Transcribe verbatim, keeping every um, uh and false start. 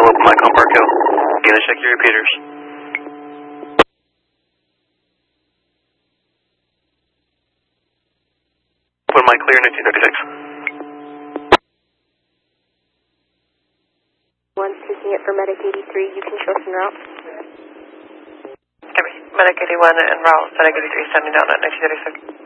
open mic on Park Hill. Gonna check your repeaters. Open mic clear, nineteen thirty-six. One taking it for Medic eighty-three, you can show some route. Give me Medic eighty-one and route Medic eighty-three standing down at nineteen thirty-six.